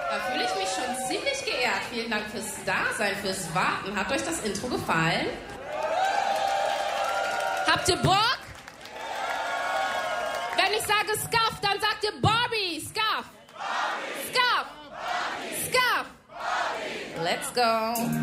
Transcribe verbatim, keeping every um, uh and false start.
Da fühle ich mich schon ziemlich geehrt. Vielen Dank fürs Dasein, fürs Warten. Hat euch das Intro gefallen? Habt ihr Bock? Wenn ich sage Scuff, dann sagt ihr Barbie. Scuff. Scuff. Scuff. Let's go.